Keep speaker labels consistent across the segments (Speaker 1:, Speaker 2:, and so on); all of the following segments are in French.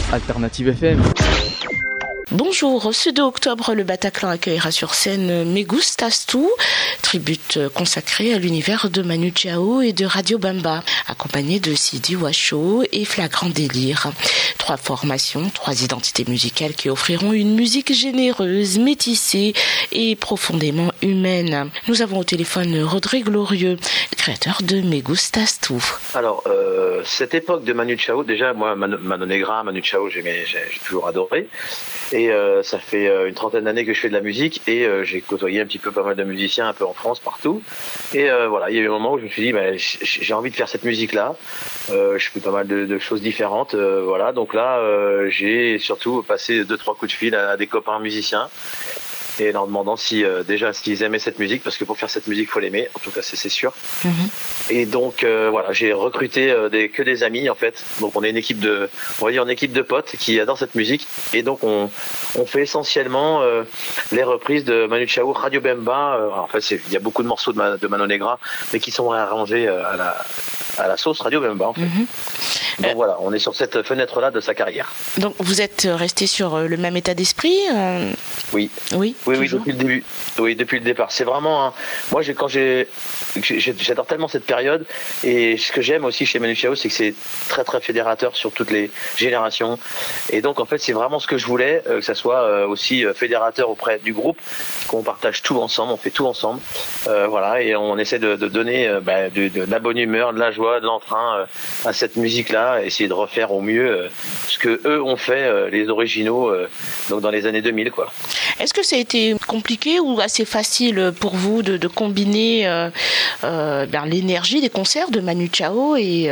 Speaker 1: Alternative FM.
Speaker 2: Bonjour, ce 2 octobre, le Bataclan accueillera sur scène Me Gustas Tu, tribute consacrée à l'univers de Manu Chao et de Radio Bemba, accompagné de Sidi Washo et Flagrant Délire. 3 formations, 3 identités musicales qui offriront une musique généreuse, métissée et profondément humaine. Nous avons au téléphone Rodrigue Glorieux, créateur de Me Gustas Tu.
Speaker 3: Alors, cette époque de Manu Chao, déjà, moi, Mano Negra, Manu Chao, j'ai toujours adoré. Et ça fait une trentaine d'années que je fais de la musique et j'ai côtoyé un petit peu pas mal de musiciens un peu en France, partout. Et voilà, il y a eu un moment où je me suis dit, j'ai envie de faire cette musique-là. Je fais pas mal de choses différentes. Voilà, donc là, j'ai surtout passé 2-3 coups de fil à des copains musiciens. Et leur demandant déjà s'ils aimaient cette musique, parce que pour faire cette musique, il faut l'aimer, en tout cas c'est sûr. Mm-hmm. Et donc voilà, j'ai recruté que des amis en fait. Donc on est une équipe de potes qui adorent cette musique. Et donc on fait essentiellement les reprises de Manu Chao, Radio Bemba. En fait, il y a beaucoup de morceaux de Mano Negra, mais qui sont réarrangés à la sauce Radio Bemba en fait. Mm-hmm. Donc voilà, on est sur cette fenêtre-là de sa carrière.
Speaker 2: Donc vous êtes resté sur le même état d'esprit
Speaker 3: Oui. Oui, depuis le début. Oui, depuis le départ. C'est vraiment moi, j'adore tellement cette période. Et ce que j'aime aussi chez Manu Chao, c'est que c'est très très fédérateur sur toutes les générations. Et donc en fait, c'est vraiment ce que je voulais, que ça soit aussi fédérateur auprès du groupe, qu'on partage tout ensemble, on fait tout ensemble. Voilà, et on essaie de donner de la bonne humeur, de la joie, de l'entrain à cette musique-là, essayer de refaire au mieux ce que eux ont fait, les originaux, donc dans les années 2000, quoi.
Speaker 2: Est-ce que ça a été compliqué ou assez facile pour vous de combiner l'énergie des concerts de Manu Chao et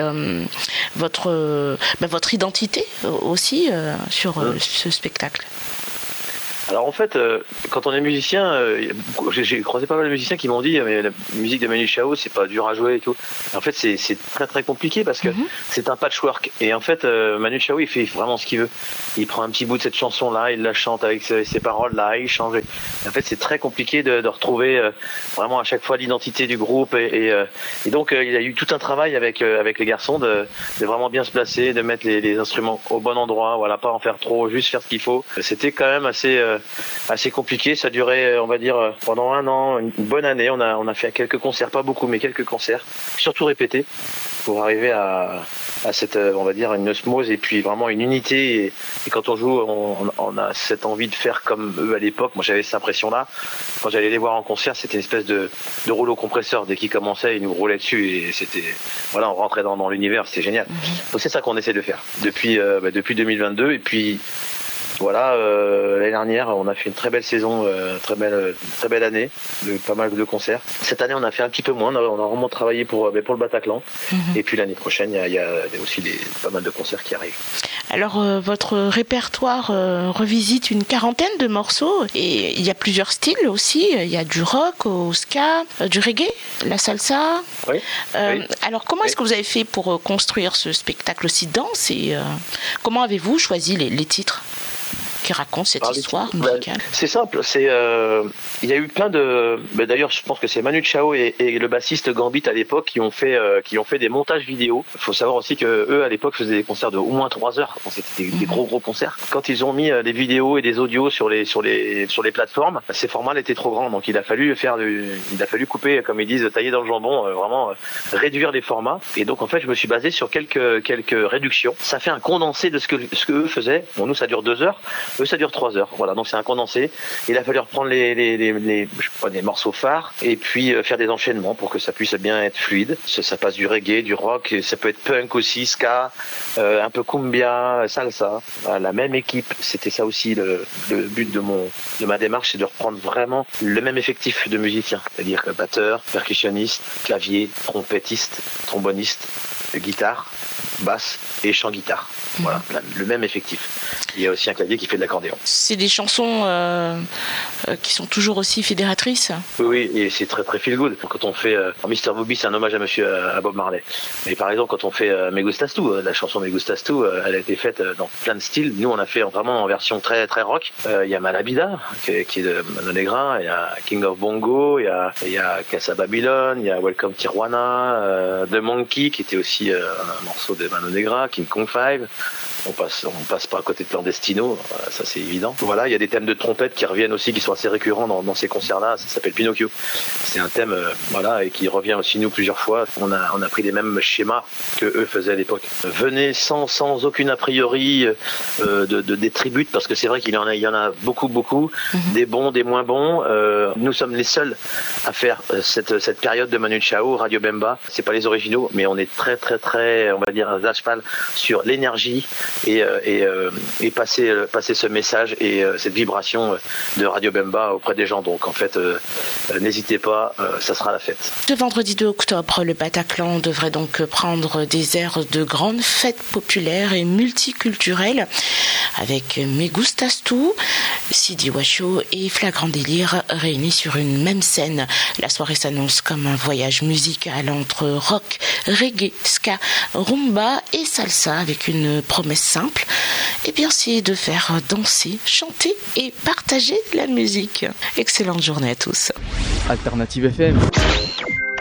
Speaker 2: votre identité aussi sur ce spectacle?
Speaker 3: Alors en fait, quand on est musicien, j'ai croisé pas mal de musiciens qui m'ont dit mais la musique de Manu Chao, c'est pas dur à jouer et tout. Et en fait, c'est très très compliqué parce que c'est un patchwork. Et en fait, Manu Chao, il fait vraiment ce qu'il veut. Il prend un petit bout de cette chanson-là, il la chante avec ses paroles-là, il change. Et en fait, c'est très compliqué de retrouver vraiment à chaque fois l'identité du groupe. Et donc, il y a eu tout un travail avec les garçons de vraiment bien se placer, de mettre les instruments au bon endroit. Voilà, pas en faire trop, juste faire ce qu'il faut. C'était quand même assez compliqué. Ça a duré, on va dire, pendant 1 an, une bonne année. On a fait quelques concerts, pas beaucoup, mais quelques concerts, surtout répétés, pour arriver à cette, on va dire, une osmose et puis vraiment une unité. Et quand on joue, on a cette envie de faire comme eux à l'époque. Moi, j'avais cette impression-là. Quand j'allais les voir en concert, c'était une espèce de rouleau compresseur. Dès qu'ils commençaient, ils nous roulaient dessus et c'était, voilà, on rentrait dans l'univers. C'était génial. Donc c'est ça qu'on essaie de faire depuis 2022. Et puis voilà, l'année dernière, on a fait une très belle saison, très belle année, pas mal de concerts. Cette année, on a fait un petit peu moins. On a vraiment travaillé pour le Bataclan. Et puis l'année prochaine, il y a aussi pas mal de concerts qui arrivent.
Speaker 2: Alors, votre répertoire revisite une quarantaine de morceaux et il y a plusieurs styles aussi. Il y a du rock, au ska, du reggae, la salsa.
Speaker 3: Oui.
Speaker 2: Alors, comment est-ce que vous avez fait pour construire ce spectacle aussi dense et comment avez-vous choisi les titres qui raconte cette histoire musicale?
Speaker 3: C'est simple, il y a eu plein de... d'ailleurs, je pense que c'est Manu Chao et le bassiste Gambit à l'époque qui ont fait des montages vidéo. Il faut savoir aussi que eux à l'époque faisaient des concerts de au moins 3 heures. C'était des gros concerts. Quand ils ont mis des vidéos et des audios sur les plateformes, ces formats étaient trop grands. Donc il a fallu couper, comme ils disent, tailler dans le jambon, vraiment réduire les formats. Et donc en fait, je me suis basé sur quelques réductions. Ça fait un condensé de ce que eux faisaient. Bon, nous ça dure 2 heures. Eux, ça dure 3 heures. Voilà, donc c'est un condensé. Il a fallu reprendre les morceaux phares et puis faire des enchaînements pour que ça puisse bien être fluide. Ça passe du reggae, du rock, ça peut être punk aussi, ska, un peu cumbia, salsa. Voilà, la même équipe, c'était ça aussi le but de ma démarche, c'est de reprendre vraiment le même effectif de musiciens, c'est-à-dire batteur, percussionniste, clavier, trompettiste, tromboniste, guitare, basse et chant guitare. Voilà, le même effectif. Il y a aussi un clavier qui fait de l'accordéon.
Speaker 2: C'est des chansons qui sont toujours aussi fédératrices.
Speaker 3: Oui, et c'est très très feel good. Quand on fait Mr. Booby, c'est un hommage à Bob Marley. Mais par exemple, quand on fait Me Gustas Tu, la chanson Me Gustas Tu, elle a été faite dans plein de styles. Nous, on a fait vraiment en version très très rock. Il y a Malabida, qui est de Mano Negra, il y a King of Bongo, il y a Casa Babylon, il y a Welcome Tijuana, The Monkey, qui était aussi aussi un morceau de Mano Negra, King Kong 5. On passe pas à côté de Clandestino, ça c'est évident. Voilà, il y a des thèmes de trompette qui reviennent aussi, qui sont assez récurrents dans ces concerts-là. Ça s'appelle Pinocchio. C'est un thème, et qui revient aussi nous plusieurs fois. On a pris les mêmes schémas que eux faisaient à l'époque. Venez sans aucune a priori des tributes, parce que c'est vrai qu'il y en a beaucoup, des bons, des moins bons. Nous sommes les seuls à faire cette période de Manu Chao, Radio Bemba. C'est pas les originaux, mais on est très, on va dire, à cheval sur l'énergie et passer ce message et cette vibration de Radio Bemba auprès des gens. Donc en fait, n'hésitez pas, ça sera la fête.
Speaker 2: Ce vendredi 2 octobre, le Bataclan devrait donc prendre des airs de grandes fêtes populaires et multiculturelles avec Me Gustas Tu, Sidi Washo et Flagrant Délire réunis sur une même scène. La soirée s'annonce comme un voyage musical entre rock, reggae, ska, rumba et salsa avec une promesse simple, c'est de faire danser, chanter et partager la musique. Excellente journée à tous.
Speaker 1: Alternative FM.